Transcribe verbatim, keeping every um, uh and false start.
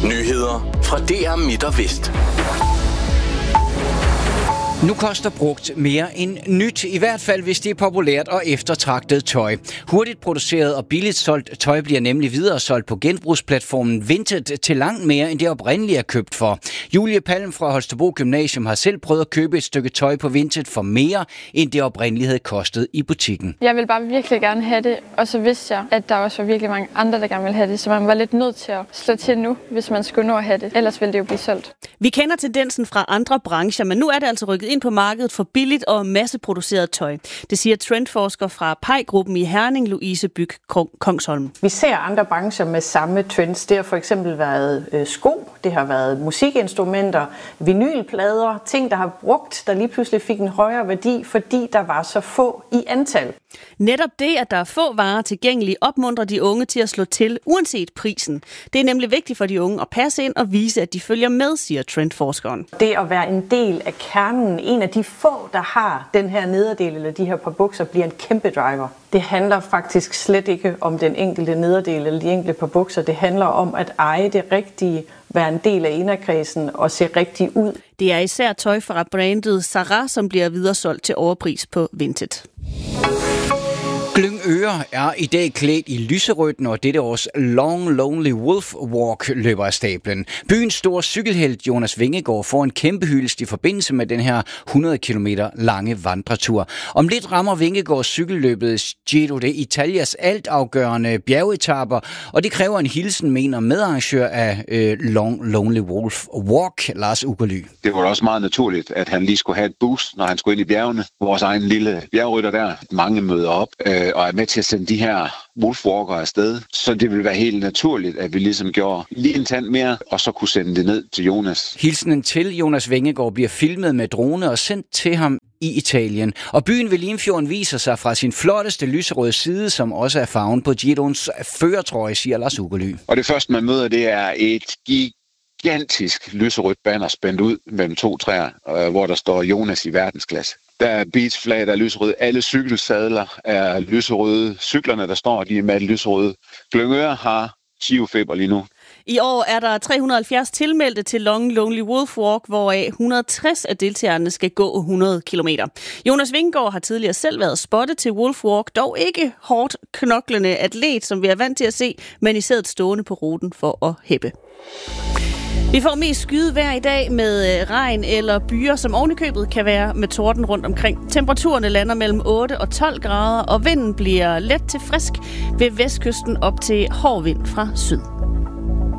Nyheder fra D R Midt og Vest. Nu koster brugt mere end nyt, i hvert fald hvis det er populært og eftertragtet tøj. Hurtigt produceret og billigt solgt tøj bliver nemlig videre solgt på genbrugsplatformen Vinted til langt mere end det oprindeligt er købt for. Julie Palm fra Holstebro Gymnasium har selv prøvet at købe et stykke tøj på Vinted for mere end det oprindeligt havde kostet i butikken. Jeg vil bare virkelig gerne have det, og så vidste jeg, at der også var virkelig mange andre, der gerne ville have det, så man var lidt nødt til at slå til nu, hvis man skulle nå at have det. Ellers ville det jo blive solgt. Vi kender tendensen fra andre brancher, men nu er det altså rykket ind på markedet for billigt og masseproduceret tøj. Det siger trendforsker fra P E I-gruppen i Herning, Louise Byg Kongsholm. Vi ser andre brancher med samme trends. Det har for eksempel været øh, sko, det har været musikinstrumenter, vinylplader, ting, der har brugt, der lige pludselig fik en højere værdi, fordi der var så få i antal. Netop det, at der er få varer tilgængelige, opmuntrer de unge til at slå til, uanset prisen. Det er nemlig vigtigt for de unge at passe ind og vise, at de følger med, siger trendforskeren. Det at være en del af kernen, en af de få, der har den her nederdel eller de her par bukser, bliver en kæmpe driver. Det handler faktisk slet ikke om den enkelte nederdel eller de enkelte par bukser. Det handler om at eje det rigtige, være en del af inderkredsen og se rigtig ud. Det er især tøj fra brandet Zara, som bliver videresolgt til overpris på Vinted. Glyngøre er i dag klædt i lyserødt, når dette års Long Lonely Wolf Walk løber af stablen. Byens store cykelhelt Jonas Vingegaard får en kæmpe hyldest i forbindelse med den her hundrede kilometer lange vandretur. Om lidt rammer Vingegaard cykelløbet Giro d'Italias altafgørende bjergetapper, og det kræver en hilsen, mener medarrangør af øh, Long Lonely Wolf Walk, Lars Ugerly. Det var også meget naturligt, at han lige skulle have et boost, når han skulle ind i bjergene. Vores egen lille bjergrytter der, mange møder op øh, og er med til at sende de her wolfwalkere afsted. Så det ville være helt naturligt, at vi ligesom gjorde lige en tand mere, og så kunne sende det ned til Jonas. Hilsenen til Jonas Vingegaard bliver filmet med drone og sendt til ham i Italien. Og byen ved Limfjorden viser sig fra sin flotteste lyserøde side, som også er farven på Giroens førertrøje, siger Lars Ugerly. Og det første, man møder, det er et gigantisk lyserødt banner spændt ud mellem to træer, øh, hvor der står Jonas i verdensklasse. Der er beachflag, der er lyserøde. Alle cykelsadler er lyserøde. Cyklerne, der står, de er med lyserøde. Glyngøre har Giro-feber lige nu. I år er der tre hundrede og halvfjerds tilmeldte til Long Lonely Wolf Walk, hvoraf et hundrede og tres af deltagerne skal gå hundrede kilometer. Jonas Vingegaard har tidligere selv været spottet til Wolf Walk, dog ikke hårdt knoklende atlet, som vi er vant til at se, men i stedet stående på ruten for at hæppe. Vi får mest skyde vejr i dag med regn eller byer, som ovenikøbet kan være med torden rundt omkring. Temperaturerne lander mellem otte og tolv grader, og vinden bliver let til frisk ved vestkysten op til hård vind fra syd.